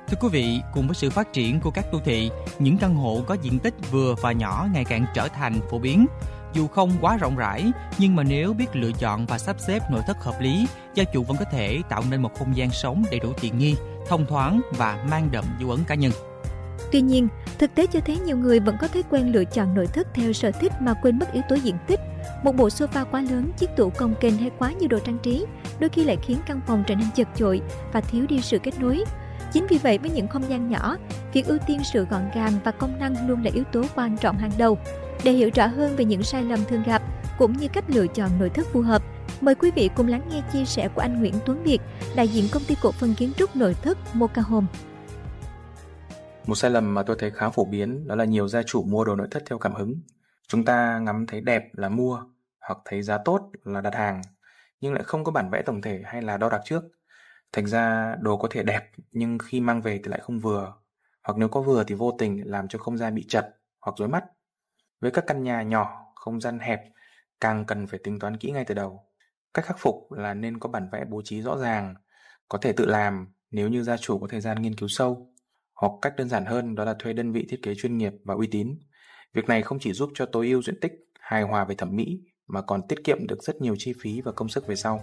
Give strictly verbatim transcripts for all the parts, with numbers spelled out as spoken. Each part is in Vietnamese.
Thưa quý vị, cùng với sự phát triển của các đô thị, những căn hộ có diện tích vừa và nhỏ ngày càng trở thành phổ biến. Dù không quá rộng rãi, nhưng mà nếu biết lựa chọn và sắp xếp nội thất hợp lý, gia chủ vẫn có thể tạo nên một không gian sống đầy đủ tiện nghi, thông thoáng và mang đậm dấu ấn cá nhân. Tuy nhiên, thực tế cho thấy nhiều người vẫn có thói quen lựa chọn nội thất theo sở thích mà quên mất yếu tố diện tích. Một bộ sofa quá lớn, chiếc tủ cồng kềnh hay quá nhiều đồ trang trí, đôi khi lại khiến căn phòng trở nên chật chội và thiếu đi sự kết nối. Chính vì vậy, với những không gian nhỏ, việc ưu tiên sự gọn gàng và công năng luôn là yếu tố quan trọng hàng đầu. Để hiểu rõ hơn về những sai lầm thường gặp cũng như cách lựa chọn nội thất phù hợp, mời quý vị cùng lắng nghe chia sẻ của anh Nguyễn Tuấn Việt, đại diện công ty cổ phần kiến trúc nội thất Mocha Home. Một sai lầm mà tôi thấy khá phổ biến đó là nhiều gia chủ mua đồ nội thất theo cảm hứng. Chúng ta ngắm thấy đẹp là mua, hoặc thấy giá tốt là đặt hàng, nhưng lại không có bản vẽ tổng thể hay là đo đạc trước. Thành ra đồ có thể đẹp nhưng khi mang về thì lại không vừa, hoặc nếu có vừa thì vô tình làm cho không gian bị chật hoặc rối mắt. Với các căn nhà nhỏ, không gian hẹp, càng cần phải tính toán kỹ ngay từ đầu. Cách khắc phục là nên có bản vẽ bố trí rõ ràng, có thể tự làm nếu như gia chủ có thời gian nghiên cứu sâu. Hoặc cách đơn giản hơn đó là thuê đơn vị thiết kế chuyên nghiệp và uy tín. Việc này không chỉ giúp cho tối ưu diện tích, hài hòa về thẩm mỹ, mà còn tiết kiệm được rất nhiều chi phí và công sức về sau.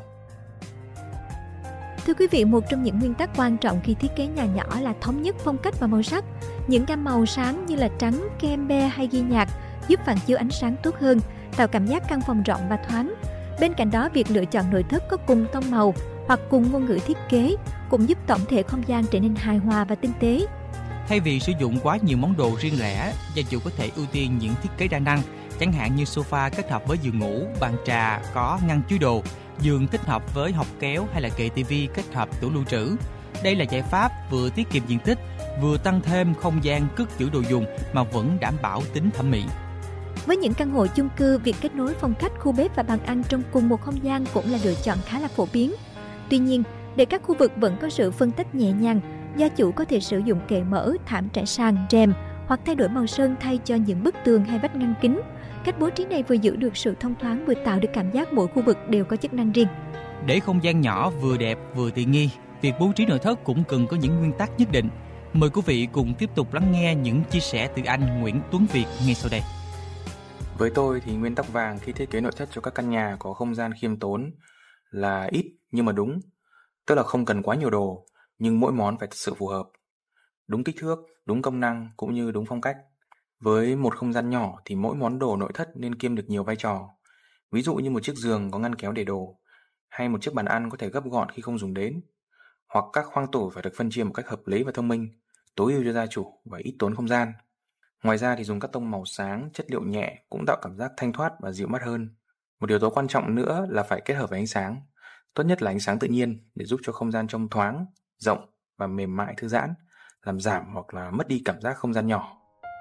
Thưa quý vị, một trong những nguyên tắc quan trọng khi thiết kế nhà nhỏ là thống nhất phong cách và màu sắc. Những gam màu sáng như là trắng, kem, be hay ghi nhạc giúp phản chiếu ánh sáng tốt hơn, tạo cảm giác căn phòng rộng và thoáng. Bên cạnh đó, việc lựa chọn nội thất có cùng tông màu hoặc cùng ngôn ngữ thiết kế cũng giúp tổng thể không gian trở nên hài hòa và tinh tế. Thay vì sử dụng quá nhiều món đồ riêng lẻ, gia chủ có thể ưu tiên những thiết kế đa năng, chẳng hạn như sofa kết hợp với giường ngủ, bàn trà có ngăn chứa đồ, giường thích hợp với hộc kéo hay là kệ tivi kết hợp tủ lưu trữ. Đây là giải pháp vừa tiết kiệm diện tích, vừa tăng thêm không gian cất trữ đồ dùng mà vẫn đảm bảo tính thẩm mỹ. Với những căn hộ chung cư, việc kết nối phong cách khu bếp và bàn ăn trong cùng một không gian cũng là lựa chọn khá là phổ biến. Tuy nhiên, để các khu vực vẫn có sự phân tách nhẹ nhàng, gia chủ có thể sử dụng kệ mở, thảm trải sàn, rèm hoặc thay đổi màu sơn thay cho những bức tường hay vách ngăn kính. Cách bố trí này vừa giữ được sự thông thoáng, vừa tạo được cảm giác mỗi khu vực đều có chức năng riêng. Để không gian nhỏ vừa đẹp vừa tiện nghi, việc bố trí nội thất cũng cần có những nguyên tắc nhất định. Mời quý vị cùng tiếp tục lắng nghe những chia sẻ từ anh Nguyễn Tuấn Việt ngay sau đây. Với tôi thì nguyên tắc vàng khi thiết kế nội thất cho các căn nhà có không gian khiêm tốn là ít nhưng mà đúng. Tức là không cần quá nhiều đồ, nhưng mỗi món phải thật sự phù hợp. Đúng kích thước, đúng công năng cũng như đúng phong cách. Với một không gian nhỏ thì mỗi món đồ nội thất nên kiêm được nhiều vai trò. Ví dụ như một chiếc giường có ngăn kéo để đồ, hay một chiếc bàn ăn có thể gấp gọn khi không dùng đến. Hoặc các khoang tủ phải được phân chia một cách hợp lý và thông minh, tối ưu cho gia chủ và ít tốn không gian. Ngoài ra thì dùng các tông màu sáng, chất liệu nhẹ cũng tạo cảm giác thanh thoát và dịu mắt hơn. Một yếu tố quan trọng nữa là phải kết hợp với ánh sáng. Tốt nhất là ánh sáng tự nhiên để giúp cho không gian trông thoáng, rộng và mềm mại thư giãn, làm giảm hoặc là mất đi cảm giác không gian nhỏ.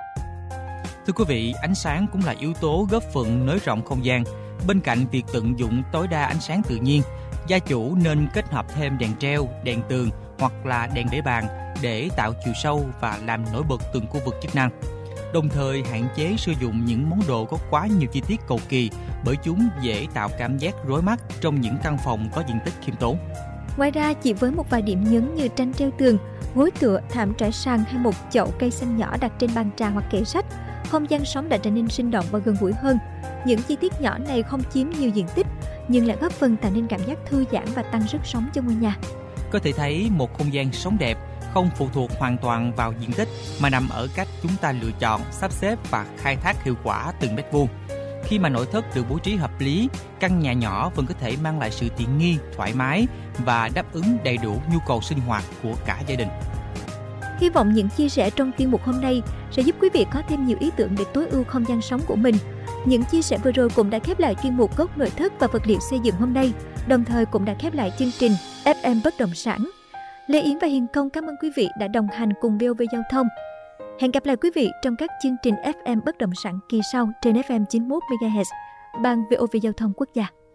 Thưa quý vị, ánh sáng cũng là yếu tố góp phần nới rộng không gian. Bên cạnh việc tận dụng tối đa ánh sáng tự nhiên, gia chủ nên kết hợp thêm đèn treo, đèn tường hoặc là đèn để bàn để tạo chiều sâu và làm nổi bật từng khu vực chức năng. Đồng thời hạn chế sử dụng những món đồ có quá nhiều chi tiết cầu kỳ, bởi chúng dễ tạo cảm giác rối mắt trong những căn phòng có diện tích khiêm tốn. Ngoài ra, chỉ với một vài điểm nhấn như tranh treo tường, gối tựa, thảm trải sàn hay một chậu cây xanh nhỏ đặt trên bàn trà hoặc kệ sách, không gian sống đã trở nên sinh động và gần gũi hơn. Những chi tiết nhỏ này không chiếm nhiều diện tích, nhưng lại góp phần tạo nên cảm giác thư giãn và tăng sức sống cho ngôi nhà. Có thể thấy một không gian sống đẹp không phụ thuộc hoàn toàn vào diện tích, mà nằm ở cách chúng ta lựa chọn, sắp xếp và khai thác hiệu quả từng mét vuông. Khi mà nội thất được bố trí hợp lý, căn nhà nhỏ vẫn có thể mang lại sự tiện nghi, thoải mái và đáp ứng đầy đủ nhu cầu sinh hoạt của cả gia đình. Hy vọng những chia sẻ trong chuyên mục hôm nay sẽ giúp quý vị có thêm nhiều ý tưởng để tối ưu không gian sống của mình. Những chia sẻ vừa rồi cũng đã khép lại chuyên mục gốc nội thất và vật liệu xây dựng hôm nay, đồng thời cũng đã khép lại chương trình ép em Bất động sản. Lê Yến và Hiền Công cảm ơn quý vị đã đồng hành cùng vê o vê Giao thông. Hẹn gặp lại quý vị trong các chương trình ép em Bất động sản kỳ sau trên ép em chín mươi mốt mê ga héc, ban vê o vê Giao thông Quốc gia.